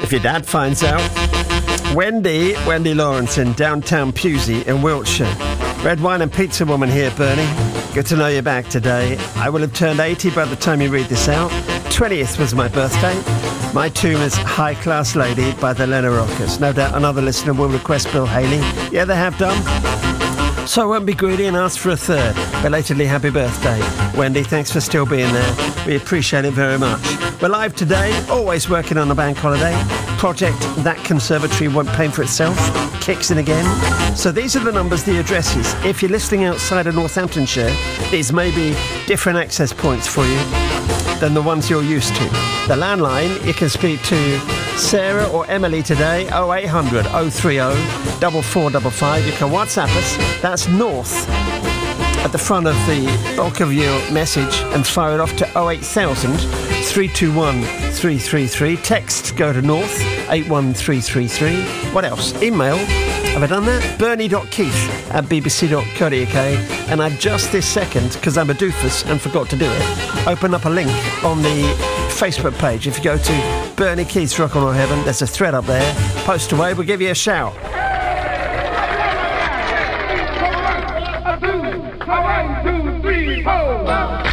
if your dad finds out. Wendy Lawrence in downtown Pewsey in Wiltshire. Red Wine and Pizza Woman here, Bernie. Good to know you're back today. I will have turned 80 by the time you read this out. 20th was my birthday. My tune is High Class Lady by the Lena Rockers. No doubt another listener will request Bill Haley. Yeah, they have done. So I won't be greedy and ask for a third. Belatedly happy birthday. Wendy, thanks for still being there. We appreciate it very much. We're live today, always working on a bank holiday. Project That Conservatory Won't Pay for Itself kicks in again. So these are the numbers, the addresses. If you're listening outside of Northamptonshire, these may be different access points for you than the ones you're used to. The landline, you can speak to Sarah or Emily today, 0800 030 4455. You can WhatsApp us, that's north at the front of the bulk of your message, and fire it off to 08000 321 333. Text, go to north 81333. What else? Email, have I done that? bernie.keith@bbc.co.uk. And I've just this second, because I'm a doofus and forgot to do it, open up a link on the Facebook page. If you go to Bernie Keith's Rock on Heaven, there's a thread up there. Post away, we'll give you a shout. 1, 2, 3, 4.